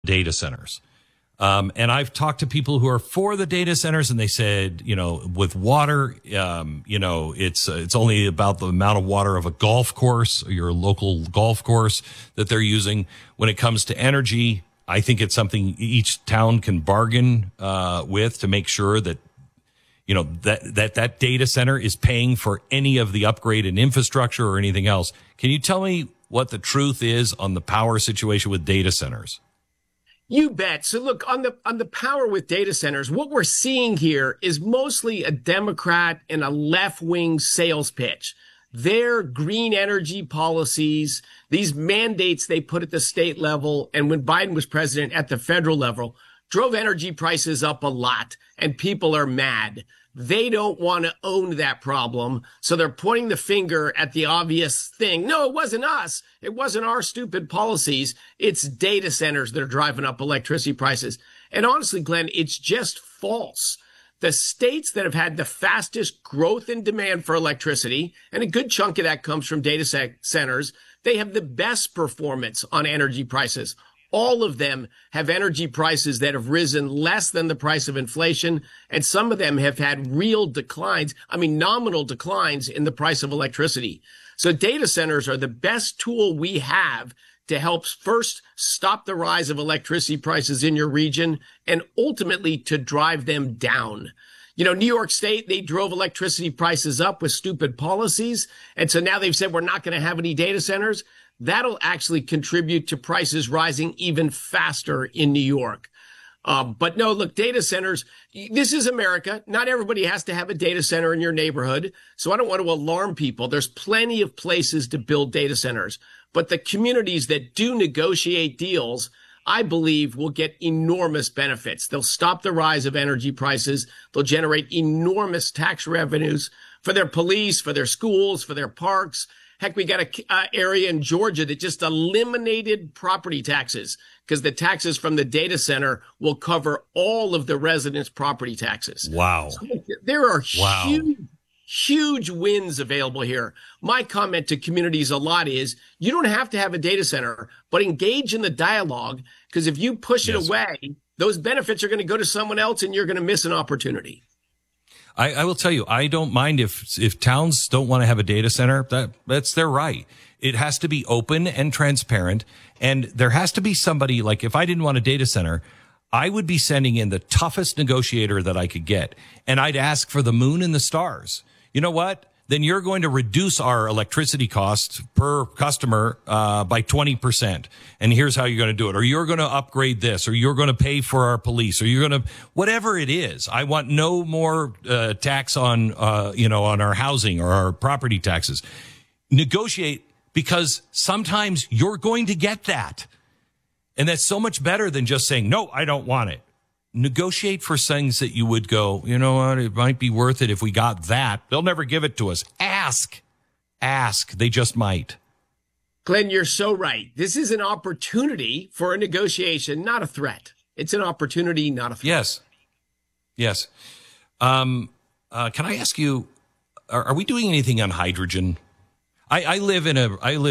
data centers. And I've talked to people who are for the data centers, and they said, with water, it's only about the amount of water of a golf course, or your local golf course that they're using. When it comes to energy, I think it's something each town can bargain with to make sure that that data center is paying for any of the upgrade in infrastructure or anything else. Can you tell me what the truth is on the power situation with data centers? You bet. So look, on the power with data centers, what we're seeing here is mostly a Democrat and a left-wing sales pitch. Their green energy policies, these mandates they put at the state level, and when Biden was president at the federal level, drove energy prices up a lot, and people are mad. They don't want to own that problem, so they're pointing the finger at the obvious thing. No, it wasn't us. It wasn't our stupid policies. It's data centers that are driving up electricity prices. And honestly, Glenn, it's just false. The states that have had the fastest growth in demand for electricity, and a good chunk of that comes from data centers, they have the best performance on energy prices. All of them have energy prices that have risen less than the price of inflation, and some of them have had real declines, nominal declines in the price of electricity. So data centers are the best tool we have to help first stop the rise of electricity prices in your region and ultimately to drive them down. New York State, they drove electricity prices up with stupid policies. And so now they've said we're not going to have any data centers. That'll actually contribute to prices rising even faster in New York. But no, look, data centers, this is America. Not everybody has to have a data center in your neighborhood. So I don't want to alarm people. There's plenty of places to build data centers. But the communities that do negotiate deals, I believe, will get enormous benefits. They'll stop the rise of energy prices. They'll generate enormous tax revenues for their police, for their schools, for their parks. Heck, we got an area in Georgia that just eliminated property taxes because the taxes from the data center will cover all of the residents' property taxes. Wow. So there are huge wins available here. My comment to communities a lot is you don't have to have a data center, but engage in the dialogue, because if you push it away, those benefits are going to go to someone else and you're going to miss an opportunity. I will tell you, I don't mind if towns don't want to have a data center. That's their right. It has to be open and transparent. And there has to be somebody, like if I didn't want a data center, I would be sending in the toughest negotiator that I could get. And I'd ask for the moon and the stars. You know what? Then you're going to reduce our electricity costs per customer by 20%. And here's how you're going to do it. Or you're going to upgrade this, or you're going to pay for our police, or you're going to, whatever it is. I want no more tax on, on our housing or our property taxes. Negotiate, because sometimes you're going to get that. And that's so much better than just saying, no, I don't want it. Negotiate for things that you would go, you know what, it might be worth it if we got that. They'll never give it to us. Ask. They just might. Glenn, you're so right. This is an opportunity for a negotiation, not a threat. It's an opportunity, not a threat. Yes. Can I ask you, are we doing anything on hydrogen? I live in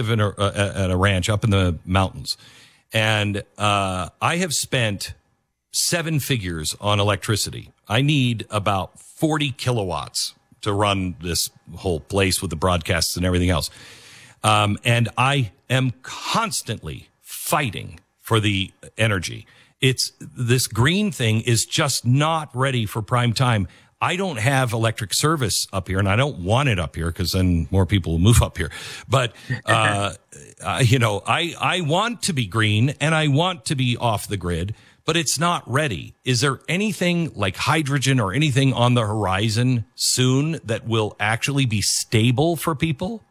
a ranch up in the mountains, and I have spent 7 figures on electricity. I need about 40 kilowatts to run this whole place with the broadcasts and everything else. And I am constantly fighting for the energy. This green thing is just not ready for prime time. I don't have electric service up here, and I don't want it up here because then more people will move up here. But, I want to be green and I want to be off the grid, but it's not ready. Is there anything like hydrogen or anything on the horizon soon that will actually be stable for people?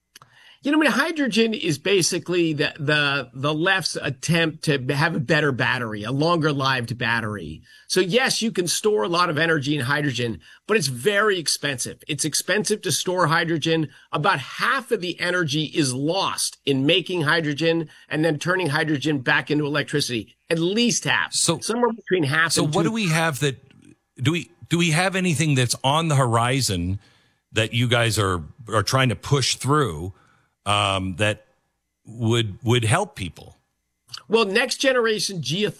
Hydrogen is basically the left's attempt to have a better battery, a longer-lived battery. So yes, you can store a lot of energy in hydrogen, but it's very expensive. It's expensive to store hydrogen. About half of the energy is lost in making hydrogen and then turning hydrogen back into electricity. At least half. So somewhere between half and 2. So what do we have that do we have anything that's on the horizon that you guys are trying to push through? That would help people? Well, next generation geothermal